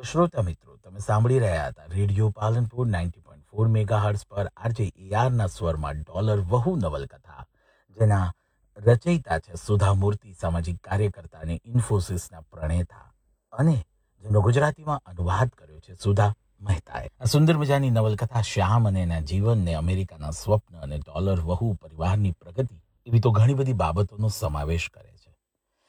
શ્રોતા મિત્રો, તમે સાંભળી રહ્યા હતા રેડિયો પાલનપુર 90.4 મેગાહર્ટ્ઝ પર આરજે એઆરના સ્વરમાં ડોલર વહુ નવલકથા, જેના રચયિતા છે સુધા મૂર્તિ, સામાજિક કાર્યકર્તા અને ઇન્ફોસિસના પ્રણેતા, અને જેનો ગુજરાતીમાં અનુવાદ કર્યો છે સુધા મહેતાએ. આ સુંદર મજાની નવલકથા શ્યામ અને એના જીવનને, અમેરિકાના સ્વપ્ન અને ડોલર વહુ પરિવારની પ્રગતિ એવી તો ઘણી બધી બાબતોનો સમાવેશ કરે છે.